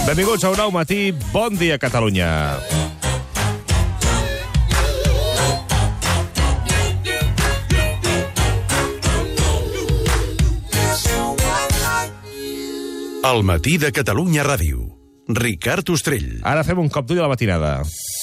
Benvinguts a un nou matí. Bon dia, Catalunya. El matí de Catalunya Ràdio. Ricard Ostrell. Ara fem un cop d'ull a la matinada.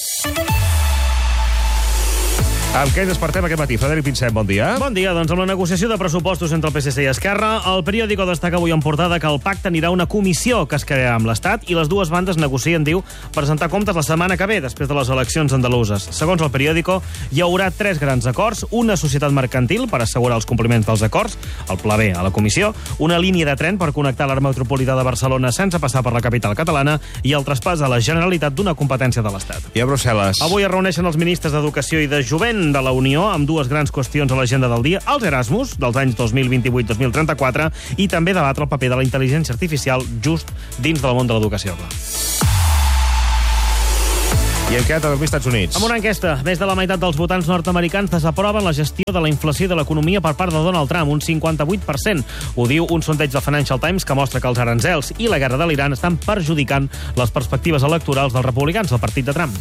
Amb què ens despertem aquest matí? Frederic Pinsem, bon dia. Bon dia. Doncs amb la negociació de pressupostos entre el PSC i Esquerra, el periòdico destaca avui en portada que el pacte anirà a una comissió que es crearà amb l'Estat i les dues bandes negocien, diu, presentar comptes la setmana que ve, després de les eleccions andaluses. Segons el periòdico, hi haurà 3 grans acords, una societat mercantil per assegurar els compliments dels acords, el Pla B a la comissió, una línia de tren per connectar l'àrea metropolitana de Barcelona sense passar per la capital catalana i el traspàs a la Generalitat d'una competència de l'Estat. I a Brussel·les? Avui es reuneixen els ministres d'Educació i de Jovent de la Unió amb dues grans qüestions a l'agenda del dia, els Erasmus, dels anys 2028-2034, i també debatre el paper de la intel·ligència artificial just dins del món de l'educació. I en què ha dormit als Estats Units? Amb una enquesta, més de la meitat dels votants nord-americans desaproven la gestió de la inflació i de l'economia per part de Donald Trump, un 58%. Ho diu un sondeig de Financial Times que mostra que els aranzels i la guerra de l'Iran estan perjudicant les perspectives electorals dels republicans del partit de Trump.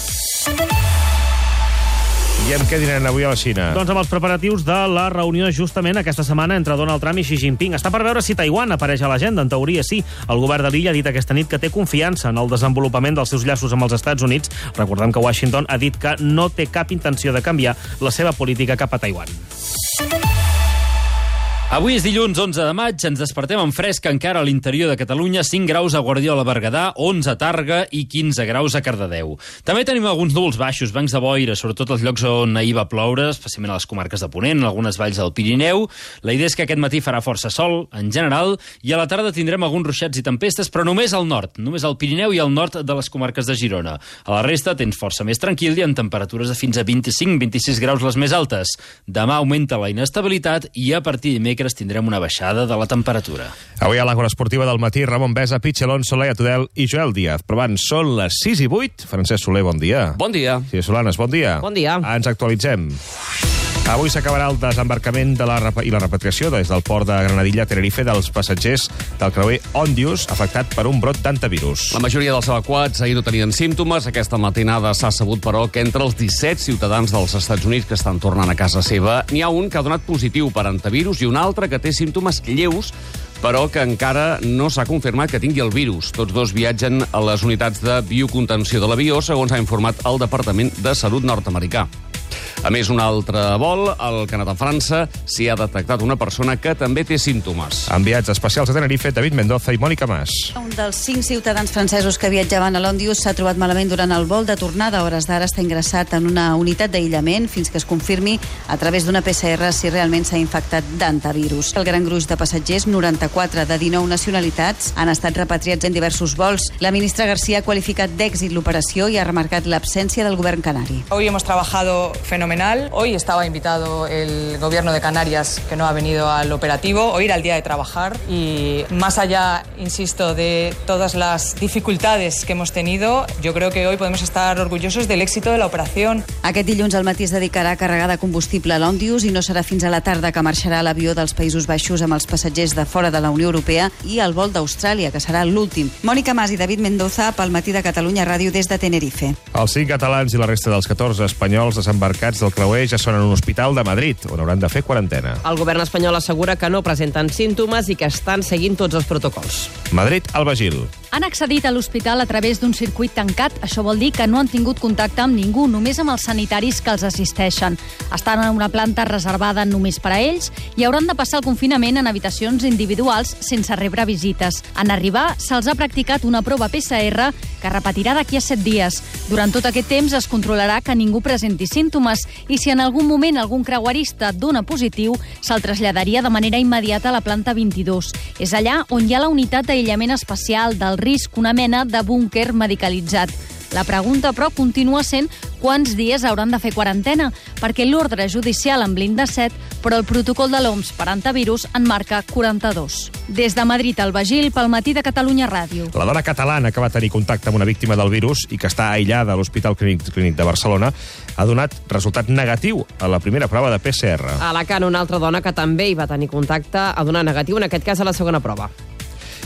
I amb què diran avui a la Xina? Doncs amb els preparatius de la reunió justament aquesta setmana entre Donald Trump i Xi Jinping. Està per veure si Taiwan apareix a l'agenda. En teoria sí. El govern de l'illa ha dit aquesta nit que té confiança en el desenvolupament dels seus llaços amb els Estats Units. Recordem que Washington ha dit que no té cap intenció de canviar la seva política cap a Taiwan. Avui és dilluns 11 de maig, ens despertem amb fresc encara a l'interior de Catalunya, 5 graus a Guardiola Berguedà, 11 a Tàrrega i 15 graus a Cardedeu. També tenim alguns núvols baixos, bancs de boira, sobretot als llocs on ahir va ploure, especialment a les comarques de Ponent, en algunes valls del Pirineu. La idea és que aquest matí farà força sol, en general, i a la tarda tindrem alguns ruixats i tempestes, però només al nord, només al Pirineu i al nord de les comarques de Girona. A la resta tens força més tranquil i amb temperatures de fins a 25-26 graus les més altes. Demà augmenta la inestabilitat i a partir de dimecres tindrem una baixada de la temperatura. Avui a l'Àgora Esportiva del matí, Ramon Besa, Pitxelón, Soler, Tudel i Joel Díaz. Però abans són les 6:08. Francesc Soler, bon dia. Bon dia. Sí, Solanes, bon dia. Bon dia. Ens actualitzem. Avui s'acabarà el desembarcament i la repatriació des del port de Granadilla a Tenerife dels passatgers del creuer Ondius afectat per un brot d'antivirus. La majoria dels evacuats ahir no tenien símptomes. Aquesta matinada s'ha sabut, però, que entre els 17 ciutadans dels Estats Units que estan tornant a casa seva, n'hi ha un que ha donat positiu per antivirus i un altre que té símptomes lleus, però que encara no s'ha confirmat que tingui el virus. Tots dos viatgen a les unitats de biocontenció de l'avió, segons ha informat el Departament de Salut nord-americà. A més, un altre vol, al Canadà a França, s'hi ha detectat una persona que també té símptomes. Enviats especials a Tenerife, David Mendoza i Mònica Mas. Un dels 5 ciutadans francesos que viatjaven a l'Ondius s'ha trobat malament durant el vol de tornada. A hores d'ara està ingressat en una unitat d'aïllament fins que es confirmi a través d'una PCR si realment s'ha infectat d'antivirus. El gran gruix de passatgers, 94 de 19 nacionalitats, han estat repatriats en diversos vols. La ministra García ha qualificat d'èxit l'operació i ha remarcat l'absència del govern canari. Hoy hemos trabajado fenomenal. Hoy estaba invitado el gobierno de Canarias, que no ha venido al operativo. Hoy era el día de trabajar y más allá, insisto, de todas las dificultades que hemos tenido, yo creo que hoy podemos estar orgullosos del éxito de la operación. Aquest dilluns al matí es dedicarà a carregar de combustible a l'Ondius i no serà fins a la tarda que marxarà l'avió dels Països Baixos amb els passatgers de fora de la Unió Europea i el vol d'Austràlia, que serà l'últim. Mònica Mas i David Mendoza pel matí de Catalunya Ràdio des de Tenerife. Els 5 catalans i la resta dels 14 espanyols desembarcats del creuer ja són en un hospital de Madrid, on hauran de fer quarantena. El govern espanyol assegura que no presenten símptomes i que estan seguint tots els protocols. Madrid, Alba Gil. Han accedit a l'hospital a través d'un circuit tancat. Això vol dir que no han tingut contacte amb ningú, només amb els sanitaris que els assisteixen. Estan en una planta reservada només per a ells i hauran de passar el confinament en habitacions individuals sense rebre visites. En arribar, se'ls ha practicat una prova PCR que repetirà d'aquí a 7 dies. Durant tot aquest temps es controlarà que ningú presenti símptomes i si en algun moment algun creuerista dona positiu, se'l traslladaria de manera immediata a la planta 22. És allà on hi ha la unitat d'aïllament especial del risc, una mena de búnquer medicalitzat. La pregunta, però, continua sent quants dies hauran de fer quarantena, perquè l'ordre judicial en blinda 7, però el protocol de l'OMS per antivirus en marca 42. Des de Madrid, al Bagil, pel matí de Catalunya Ràdio. La dona catalana que va tenir contacte amb una víctima del virus i que està aïllada a l'Hospital Clínic de Barcelona ha donat resultat negatiu a la primera prova de PCR. A Alacant, una altra dona que també hi va tenir contacte ha donat negatiu, en aquest cas a la segona prova.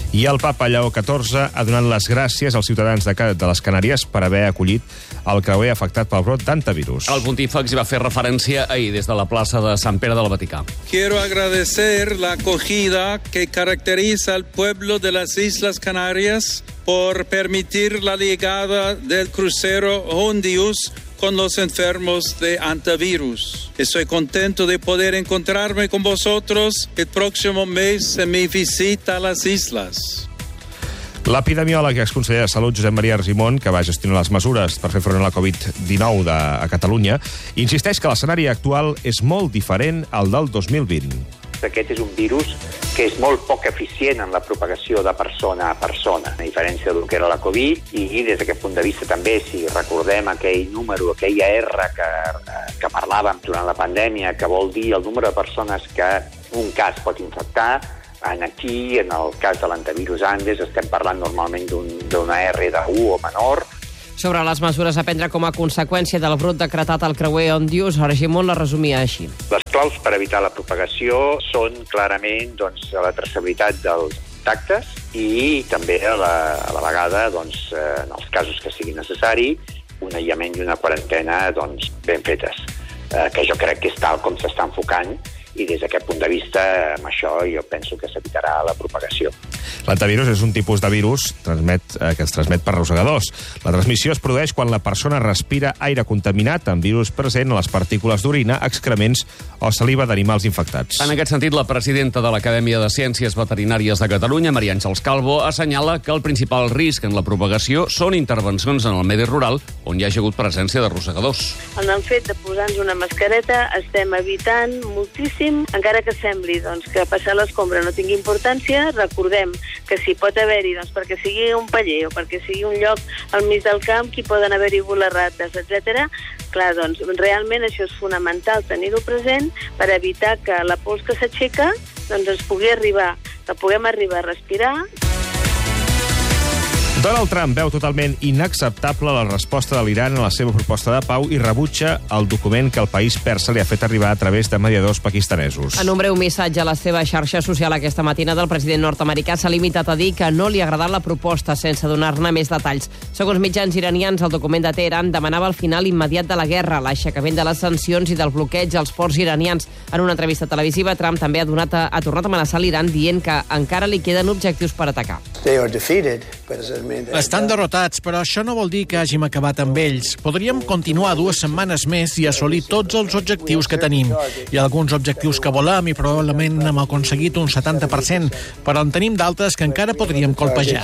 I el papa Lleó XIV ha donat les gràcies als ciutadans de les Canàries per haver acollit el creuer afectat pel brot d'hantavirus. El pontífex hi va fer referència ahir des de la plaça de Sant Pere del Vaticà. Quiero agradecer la acogida que caracteriza al pueblo de las Islas Canarias por permitir la llegada del crucero Hondius con los enfermos de hantavirus. Estoy contento de poder encontrarme con vosotros el próximo mes en mi visita a las islas. L'epidemiòleg i exconseller de Salut, Josep Maria Argimon, que va gestionar les mesures per fer front a la Covid-19 a Catalunya, insisteix que l'escenari actual és molt diferent al del 2020. Aquest és un virus que és molt poc eficient en la propagació de persona a persona, a diferència del que era la Covid, i des d'aquest punt de vista també, si recordem aquell número, aquella R que parlàvem durant la pandèmia, que vol dir el número de persones que un cas pot infectar, aquí, en el cas de l'hantavirus Andes, estem parlant normalment d'una R de 1 o menor. Sobre les mesures a prendre com a conseqüència del brot decretat al creuer Hondius, Argimon la resumia així. Les claus per evitar la propagació són clarament la traçabilitat dels contactes i també a la vegada, en els casos que sigui necessari, un aïllament i una quarantena ben fetes, que jo crec que és tal com s'està enfocant, i des d'aquest punt de vista, amb això, jo penso que s'evitarà la propagació. L'hantavirus és un tipus de virus que es transmet per rosegadors. La transmissió es produeix quan la persona respira aire contaminat amb virus present a les partícules d'orina, excrements o saliva d'animals infectats. En aquest sentit, la presidenta de l'Acadèmia de Ciències Veterinàries de Catalunya, Maria Àngels Calvo, assenyala que el principal risc en la propagació són intervencions en el medi rural on hi hagi hagut presència de rosegadors. En el fet de posar-nos una mascareta estem evitant moltíssim, encara que sembli que passar l'escombra no tingui importància, recordem que si pot haver-hi, perquè sigui un paller o perquè sigui un lloc al mig del camp, que poden haver-hi rates, etc. Clar, realment això és fonamental tenir-ho present per evitar que la pols que s'aixeca ens pugui arribar, que puguem arribar a respirar. Donald Trump veu totalment inacceptable la resposta de l'Iran a la seva proposta de pau i rebutja el document que el país persa li ha fet arribar a través de mediadors pakistanesos. En un breu missatge a la seva xarxa social aquesta matinada, el president nord-americà s'ha limitat a dir que no li ha agradat la proposta sense donar-ne més detalls. Segons mitjans iranians, el document de Teheran demanava el final immediat de la guerra, l'aixecament de les sancions i del bloqueig als ports iranians. En una entrevista televisiva, Trump també ha tornat a amenaçar l'Iran dient que encara li queden objectius per atacar. Estan derrotats, però això no vol dir que hàgim acabat amb ells. Podríem continuar 2 setmanes més i assolir tots els objectius que tenim. Hi ha alguns objectius que volem i probablement n'hem aconseguit un 70%, però en tenim d'altres que encara podríem colpejar.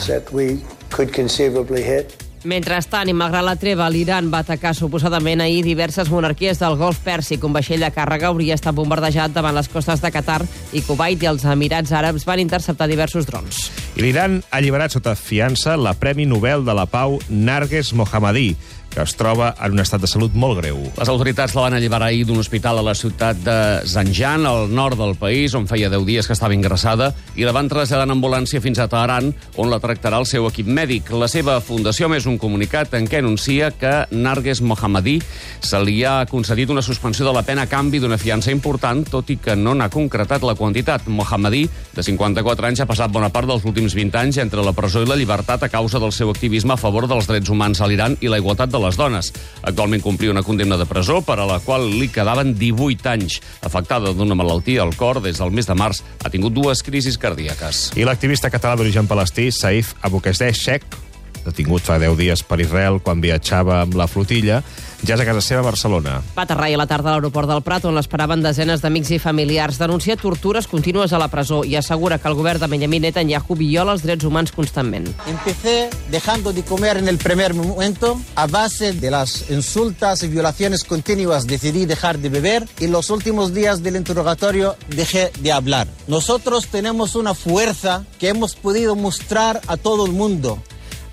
Mentrestant, i malgrat la treva, l'Iran va atacar suposadament ahir diverses monarquies del Golf Pèrsic. Un vaixell de càrrega hauria estat bombardejat davant les costes de Qatar i Kuwait, i els Emirats Àrabs van interceptar diversos drons. I l'Iran ha alliberat sota fiança la Premi Nobel de la Pau Narges Mohammadi, que es troba en un estat de salut molt greu. Les autoritats la van alliberar ahir d'un hospital a la ciutat de Zanjan, al nord del país, on feia 10 dies que estava ingressada, i la van traslladar en ambulància fins a Teheran, on la tractarà el seu equip mèdic. La seva fundació més un comunicat en què anuncia que Narges Mohammadi se li ha concedit una suspensió de la pena a canvi d'una fiança important, tot i que no n'ha concretat la quantitat. Mohammadi, de 54 anys, ha passat bona part dels últims 20 anys entre la presó i la llibertat a causa del seu activisme a favor dels drets humans a l'Iran i la igualtat de les dones. Actualment complia una condemna de presó per a la qual li quedaven 18 anys. Afectada d'una malaltia al cor, des del mes de març ha tingut 2 crisis cardíaques. I l'activista català d'origen palestí, Saif Aboukazdeh, detingut fa 10 dies per Israel quan viatjava amb la flotilla, ja és a casa seva a Barcelona. Va aterrar a la tarda a l'aeroport del Prat, on l'esperaven desenes d'amics i familiars. Denuncia tortures contínues a la presó i assegura que el govern de Benjamin Netanyahu viola els drets humans constantment. Empecé dejando de comer en el primer momento. A base de las insultas y violaciones continuas decidí dejar de beber y en los últimos días del interrogatorio dejé de hablar. Nosotros tenemos una fuerza que hemos podido mostrar a todo el mundo.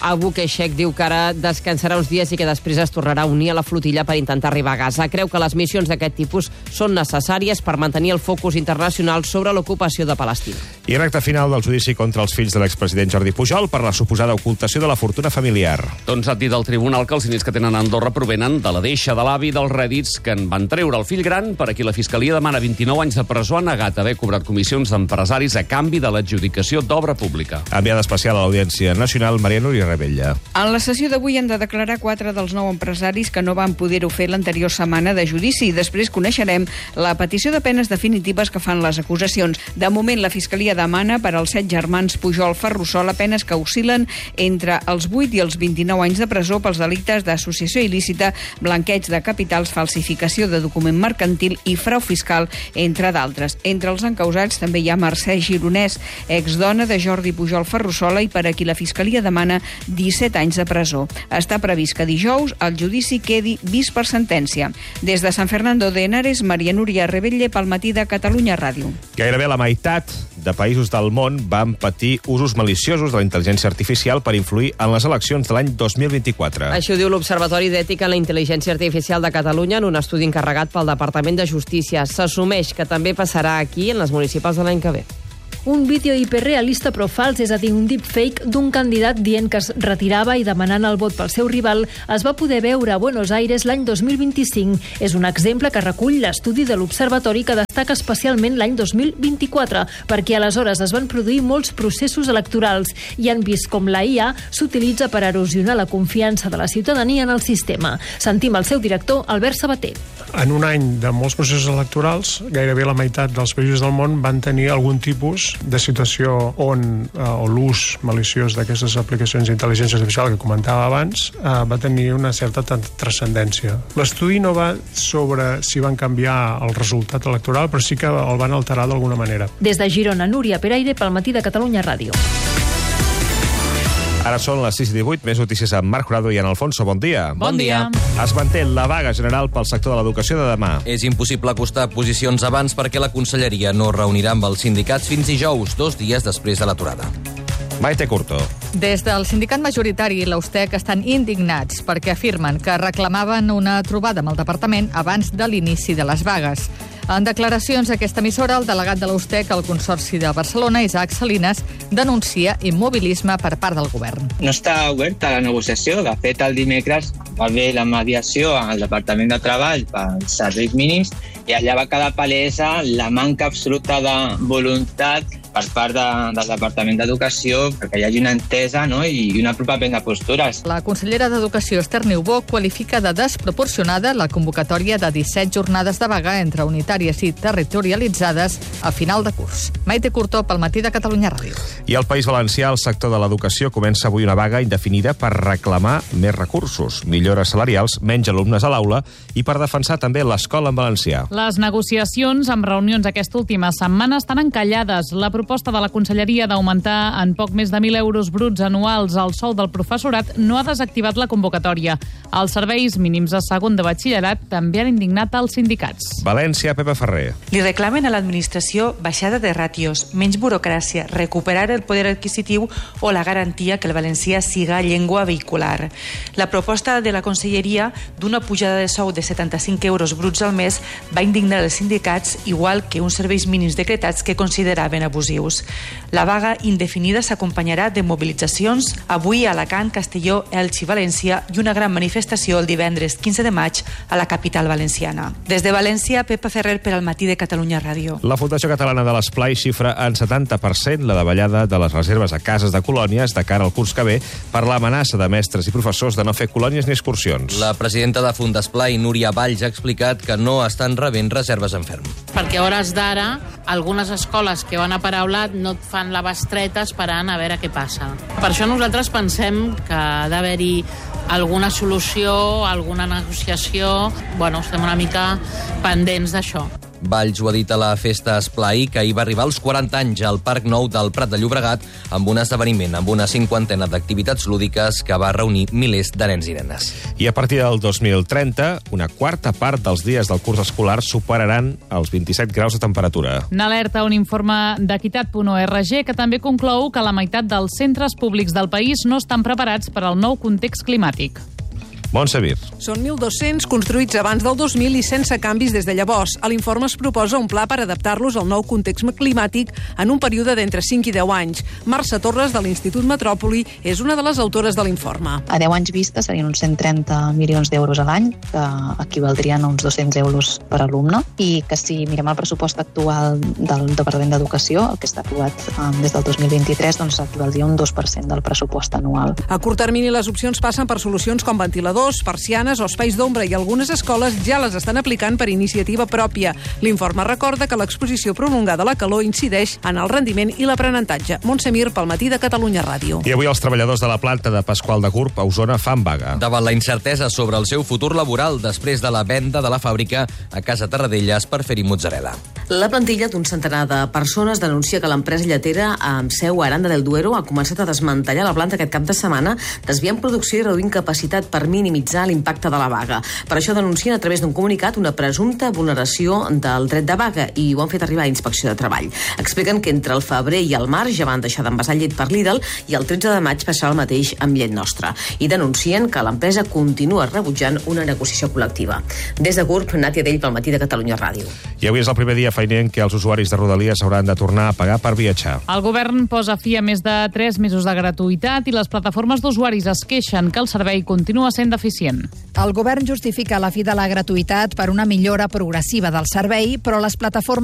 Albuquerque diu que ara descansarà uns dies i que després es tornarà a unir a la flotilla per intentar arribar a Gaza. Creu que les missions d'aquest tipus són necessàries per mantenir el focus internacional sobre l'ocupació de Palestina. I recta final del judici contra els fills de l'expresident Jordi Pujol per la suposada ocultació de la fortuna familiar. Doncs ha dit el tribunal que els diners que tenen a Andorra provenen de la deixa de l'avi dels rèdits que en van treure el fill gran, per a qui la Fiscalia demana 29 anys de presó, ha negat haver cobrat comissions d'empresaris a canvi de l'adjudicació d'obra pública. Enviada especial a l'Audiència Nacional, Maria Núria Rebella. En la sessió d'avui han de declarar 4 dels 9 empresaris que no van poder-ho fer l'anterior setmana de judici. Després coneixerem la petició de penes definitives que fan les acusacions. De moment, la Fiscalia demana per als 7 germans Pujol Ferrusola penes que oscil·len entre els 8 i els 29 anys de presó pels delictes d'associació il·lícita, blanqueig de capitals, falsificació de document mercantil i frau fiscal, entre d'altres. Entre els encausats també hi ha Mercè Gironès, exdona de Jordi Pujol Ferrusola i per a qui la Fiscalia demana 17 anys de presó. Està previst que dijous el judici quedi vist per sentència. Des de Sant Fernando de Henares, Maria Núria Rebella pel Matí de Catalunya Ràdio. Gairebé la meitat de països del món van patir usos maliciosos de la intel·ligència artificial per influir en les eleccions de l'any 2024. Això diu l'Observatori d'Ètica en la Intel·ligència Artificial de Catalunya en un estudi encarregat pel Departament de Justícia. S'assumeix que també passarà aquí en les municipals de l'any que ve. Un vídeo hiperrealista però fals, és a dir, un deepfake d'un candidat dient que es retirava i demanant el vot pel seu rival, es va poder veure a Buenos Aires l'any 2025. És un exemple que recull l'estudi de l'Observatori que destaca especialment l'any 2024, perquè aleshores es van produir molts processos electorals i han vist com la IA s'utilitza per erosionar la confiança de la ciutadania en el sistema. Sentim el seu director, Albert Sabater. En un any de molts processos electorals, gairebé la meitat dels països del món van tenir algun tipus de situació on l'ús maliciós d'aquestes aplicacions d'intel·ligència artificial que comentava abans va tenir una certa transcendència. L'estudi no va sobre si van canviar el resultat electoral, però sí que el van alterar d'alguna manera. Des de Girona, Núria Peraire pel Matí de Catalunya Ràdio. Ara són les 6:18, més notícies amb Marc Jurado i en Alfonso. Bon dia. Bon dia. Es manté la vaga general pel sector de l'educació de demà. És impossible acostar posicions abans perquè la Conselleria no reunirà amb els sindicats fins dijous, 2 dies després de l'aturada. Maite Curto. Des del sindicat majoritari, l'USTEC, estan indignats perquè afirmen que reclamaven una trobada amb el departament abans de l'inici de les vagues. En declaracions a aquesta emissora, el delegat de l'USTEC al Consorci de Barcelona, Isaac Salinas, denuncia immobilisme per part del govern. No està oberta la negociació. De fet, el dimecres va haver la mediació al Departament de Treball pels serveis mínims i allà va quedar palesa la manca absoluta de voluntat per part del Departament d'Educació perquè hi hagi una entesa, no? I un apropament de postures. La consellera d'Educació, Esther Niubó, qualifica de desproporcionada la convocatòria de 17 jornades de vaga entre unitàries i territorialitzades a final de curs. Maite Curto pel Matí de Catalunya Ràdio. I al País Valencià, el sector de l'educació comença avui una vaga indefinida per reclamar més recursos, millores salarials, menys alumnes a l'aula i per defensar també l'escola en valencià. Les negociacions amb reunions aquesta última setmana estan encallades. La proposta de la Conselleria d'augmentar en poc més de 1.000 euros bruts anuals el sou del professorat no ha desactivat la convocatòria. Els serveis mínims de segon de batxillerat també han indignat els sindicats. València, Pepa Ferrer. Li reclamen a l'administració baixada de ràtios, menys burocràcia, recuperar el poder adquisitiu o la garantia que el valencià siga llengua vehicular. La proposta de la Conselleria d'una pujada de sou de 75 euros bruts al mes va indignar els sindicats, igual que uns serveis mínims decretats que consideraven abusius. La vaga indefinida s'acompanyarà de mobilitzacions avui a Alacant, Castelló, Elx i València i una gran manifestació el divendres 15 de maig a la capital valenciana. Des de València, Pepa Ferrer per al Matí de Catalunya Ràdio. La Fundació Catalana de l'Esplai xifra en 70% la davallada de les reserves a cases de colònies de cara al curs que ve per l'amenaça de mestres i professors de no fer colònies ni excursions. La presidenta de Fundesplai, Núria Valls, ha explicat que no estan rebent reserves en ferm. Perquè a hores d'ara, algunes escoles que van a paraulat no et fan la bestreta esperant a veure què passa. Per això nosaltres pensem que ha d'haver-hi alguna solució, alguna negociació. Bueno, estem una mica pendents d'això. Valls ho ha dit a la festa Esplai, que ahir va arribar als 40 anys al Parc Nou del Prat de Llobregat amb un esdeveniment amb una 50 d'activitats lúdiques que va reunir milers de nens i nenes. I a partir del 2030, una quarta part dels dies del curs escolar superaran els 27 graus de temperatura. N'alerta un informe d'equitat.org que també conclou que la meitat dels centres públics del país no estan preparats per al nou context climàtic. Montse Vir. Són 1.200 construïts abans del 2000 i sense canvis des de llavors. A l'informe es proposa un pla per adaptar-los al nou context climàtic en un període d'entre 5 i 10 anys. Mercè Torres, de l'Institut Metròpoli, és una de les autores de l'informe. A 10 anys vista serien uns 130 milions d'euros a l'any, que equivaldrien a uns 200 euros per alumne, i que si mirem el pressupost actual del Departament d'Educació, el que està aprovat des del 2023, doncs equivaldria a un 2% del pressupost anual. A curt termini, les opcions passen per solucions com ventiladors, persianes o espais d'ombra, i algunes escoles ja les estan aplicant per iniciativa pròpia. L'informe recorda que l'exposició prolongada a la calor incideix en el rendiment i l'aprenentatge. Montse Mir, pel Matí de Catalunya Ràdio. I avui els treballadors de la planta de Pasqual de Gurb a Osona fan vaga. Davant la incertesa sobre el seu futur laboral després de la venda de la fàbrica a Casa Tarradellas per fer-hi mozzarella. La plantilla d'un centenar de persones denuncia que l'empresa lletera amb seu a Aranda del Duero ha començat a desmantellar la planta aquest cap de setmana, desviant producció i reduint capacitat per minimitzar l'impacte de la vaga. Per això denuncien a través d'un comunicat una presumpta vulneració del dret de vaga i ho han fet arribar a Inspecció de Treball. Expliquen que entre el febrer i el març ja van deixar d'envasar llet per Lidl i el 13 de maig passarà el mateix amb Llet Nostra. I denuncien que l'empresa continua rebutjant una negociació col·lectiva. Des de Gurb, Nàtia Dell, pel Matí de Catalunya Ràdio. I avui és el primer dia feiner en què els usuaris de Rodalies hauran de tornar a pagar per viatjar. El govern posa fi a més de 3 mesos de gratuïtat i les plataformes d'usuaris es queixen que el servei continua sent deficient. El govern justifica la fi de la gratuïtat per una millora progressiva del servei, però les plataformes